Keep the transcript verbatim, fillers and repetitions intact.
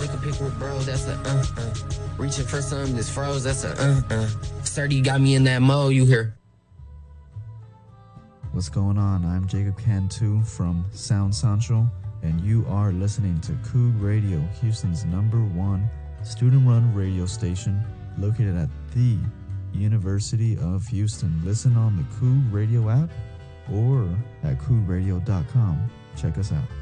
Flick a pick with bro, that's a uh uh. Reaching for something that's froze, that's a uh uh. Sturdy got me in that mode, you hear? What's going on? I'm Jacob Cantu from Sound Central, and you are listening to Coog Radio, Houston's number one student-run radio station located at the University of Houston. Listen on the Coog Radio app or at coog radio dot com. Check us out.